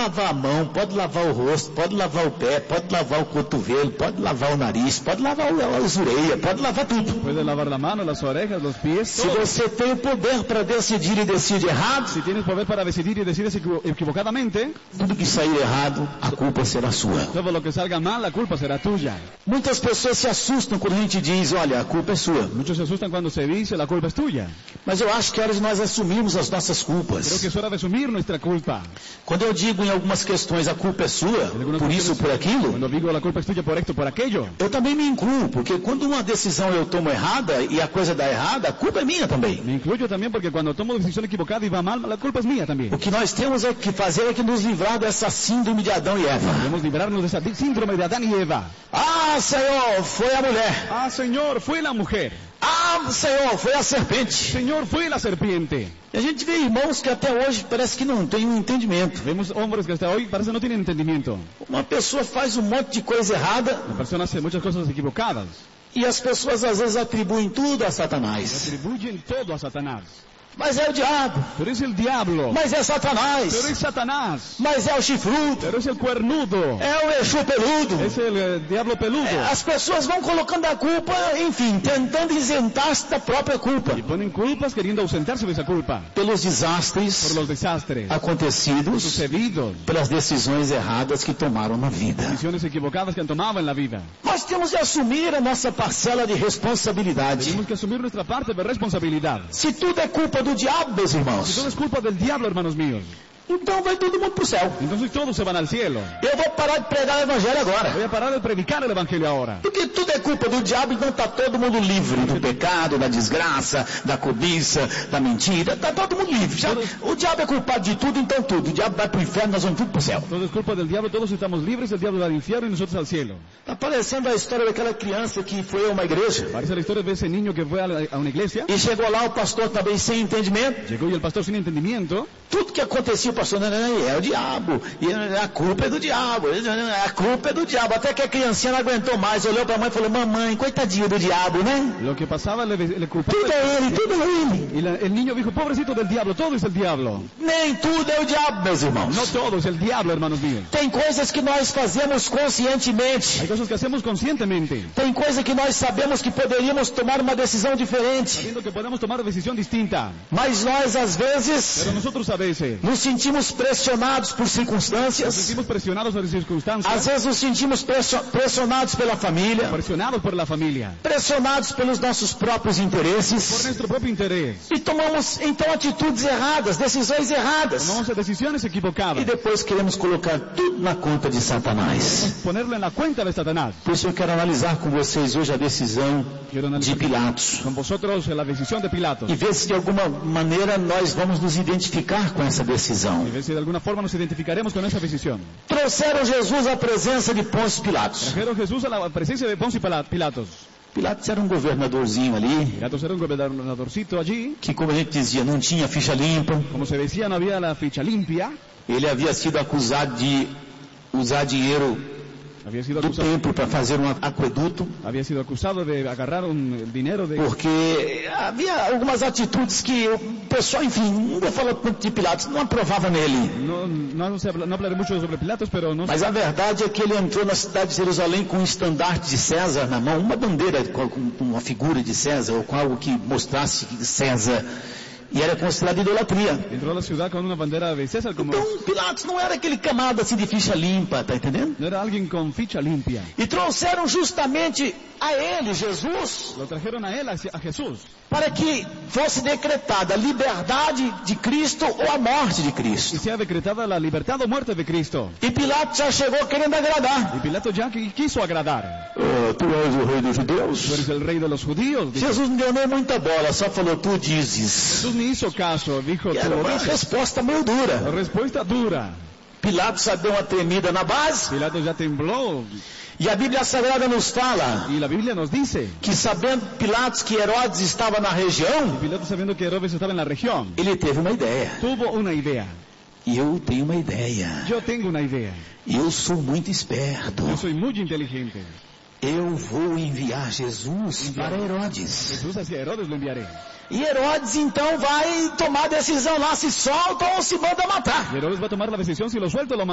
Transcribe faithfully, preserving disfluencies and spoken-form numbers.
lavar a mão, pode lavar o rosto, pode lavar o pé, pode lavar o cotovelo, pode lavar o nariz, pode lavar as orelhas, pode lavar tudo. Puede lavar la mano, las orejas, los pies. Se você tem o poder para decidir e decide errado, si tienes poder para decidir y decides equivocadamente, tudo que sair errado, a culpa será sua. Todo lo que salga mal, la culpa será tuya. Muitas pessoas se assustam quando a gente diz, olha, a culpa é sua. Muchos se asustan cuando se dice la culpa es tuya. Mas eu acho que é hora de nós assumirmos as nossas culpas. Creo que es hora de asumir nuestra culpa. Quando eu digo em algumas questões a culpa é sua, por isso ou por aquilo, quando digo la culpa es tuya por esto, por aquello, eu também me incluo, porque quando uma decisão eu tomo errada e a coisa dá errada, a culpa é minha também. Me incluyo también porque cuando tomo decisión equivocada y va mal, la culpa es mía también. O que nós temos é que fazer é que nos livrar dessa síndrome de Adão e Eva. Debemos librarnos de esa síndrome de Adán y Eva. Ah, Senhor, foi a mulher. Ah, Señor, fue la mujer. Ah, Senhor, foi a serpente. Señor, fue la serpiente. E a gente vê irmãos que até hoje parece que não tem um entendimento. Vemos hombres que hasta hoy parece que no tienen entendimiento. Uma pessoa faz um monte de coisa errada. La persona hace muchas cosas equivocadas. E as pessoas às vezes atribuem tudo a Satanás. Atribuyen todo a Satanás. Mas é o diabo. Pero es el diablo. Mas é Satanás. Pero es Satanás. Mas é o chifrudo. Pero es el cuernudo. É o Exu peludo. Es el eh, diablo peludo. É, as pessoas vão colocando a culpa, enfim, tentando isentar-se da própria culpa. Y ponen culpas queriendo ausentarse de esa culpa. Pelos desastres por los desastres acontecidos, sucedidos, pelas decisões erradas que tomaram na vida. Decisiones equivocadas que han tomado en la vida. Nós temos de assumir a nossa parcela de responsabilidade. Tenemos que asumir nuestra parte de responsabilidad. Se tudo é culpa do diabo, meus irmãos, Si todo es culpa del diablo, hermanos míos, então vai todo mundo pro céu. entonces todos se van al cielo. Eu vou parar de pregar o evangelho agora. Voy a parar de predicar el evangelio ahora. Porque tudo é culpa do diabo, então está todo mundo livre do pecado, da desgraça, da cobiça, da mentira. Está todo mundo livre. Já, o diabo é culpado de tudo, então tudo. O diabo vai para o inferno, nós vamos tudo para o céu. Todo es culpa del diablo, todos estamos libres, el diablo va al infierno y nosotros al cielo. Está parecendo a história daquela criança que foi a uma igreja. Parece la historia de ese niño que fue a, la, a una iglesia. E chegou lá o pastor também sem entendimento. Llegó y el pastor sin entendimiento. Tudo que acontecia, o pastor, não, não, não, é o diabo. E a culpa é do diabo. A culpa é do diabo. Até que a criancinha não aguentou mais. Olhou para a mãe e falou, mamãe, coitadinho do diabo, né? Lo que pasaba le, le culpaba. Tudo é ele, tudo é ele. Y la, el niño dijo, pobrecito del diablo, todo es el diablo. Nem tudo é o diabo, meus irmãos. No todo es el diablo, hermanos míos. Tem coisas que nós fazemos conscientemente. Hay cosas que hacemos conscientemente. Tem coisa que nós sabemos que poderíamos tomar uma decisão diferente. Sabiendo que podemos tomar una decisión distinta. Mas nós, às vezes, Pero nosotros a veces nos sentimos pressionados por nos circunstâncias. sentimos presionados por circunstancias. Às vezes nos sentimos pressionados pela família. Presionados por la familia. Pressionados pelos nossos próprios Por interesses. nuestro propio interés. E tomamos, então, atitudes erradas, decisões erradas. Tomamos decisiones E equivocadas. depois queremos colocar tudo na conta de Satanás. Ponerlo en la cuenta de Satanás. Por isso eu quero analisar com vocês hoje a decisão Quiero de analizar Pilatos. con vosotros la decisión de Pilatos. E ver se de alguma maneira nós vamos nos identificar com essa decisão. Y ver si de alguna forma nos identificaremos con esa decisión. Trouxeram Jesus à presença de Pôncio Pilatos. Trajeron Jesús a la presencia de Poncio Pilatos. Pilatos era um governadorzinho ali, Pilatos era un gobernadorcito allí. que como a gente dizia, não tinha ficha limpa. Como se decía, no había la ficha limpia. Ele havia sido acusado de usar dinheiro Había sido do acusado, templo para fazer um aqueduto, había sido acusado de agarrar un dinero de... porque havia algumas atitudes que o pessoal, enfim, não vou falar tanto de Pilatos, não aprovava nele. No, no, se habla, no hablaré mucho sobre Pilatos, pero no... Mas a verdade é que ele entrou na cidade de Jerusalém com um estandarte de César na mão, uma bandeira com com uma figura de César, ou com algo que mostrasse César, e era considerado idolatria. Entró a la ciudad con una bandera de César como... Então Pilatos não era aquele camada assim de ficha limpa, tá entendendo? No era alguien con ficha limpia. E trouxeram justamente a ele, Jesus, Lo trajeron a él, a a Jesús, para que fosse decretada a liberdade de Cristo ou a morte de y Cristo. sea decretada la libertad o muerte de Cristo. E Pilatos já chegou querendo agradar. Y Pilato ya qui- quiso agradar. Oh, tu és o rei dos Tú judeus? eres el rey de los judíos. Dijo. Jesus não deu nem muita bola, só falou, tu dizes. Jesús ni hizo caso, dijo, E tú era lo uma dices. resposta meio dura. Respuesta dura. Pilatos já deu uma tremida na base. Pilato ya tembló. E a Bíblia Sagrada nos fala Y la Biblia nos dice, que, sabendo Pilatos que Herodes estava na região, Pilato, sabiendo que Herodes estaba en la región, ele teve uma ideia. tuvo una idea. E eu tenho uma ideia. Yo tengo una idea. Eu sou muito esperto. Yo soy muy inteligente. Eu vou enviar Jesus para Herodes. Jesús hacia Herodes lo enviaré. E Herodes então vai tomar decisão lá, se solta ou se manda matar. Y Herodes va a tomar la decisión si lo suelto o lo